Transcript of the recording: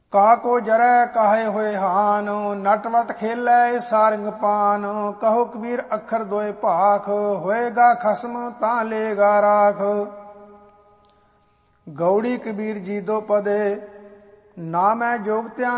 ਕਾਹ ਕੋ ਜਰੈ ਕਾਹੇ ਹੋਏ ਹਾਨ, ਨਟ ਵਟ ਖੇਲੈ ਸਾਰੰਗ ਪਾਨ। ਕਹੋ ਕਬੀਰ ਅੱਖਰ ਦੋਏ ਭਾਖ, ਹੋਏਗਾ ਖਸਮ ਤਾਂ ਲੇਗਾ ਰਾਖ। ਗੌੜੀ ਕਬੀਰ ਜੀ ਦੋ ਪਦੇ, ਨਾ ਮੈਂ ਜੋਗਤਿਆਂ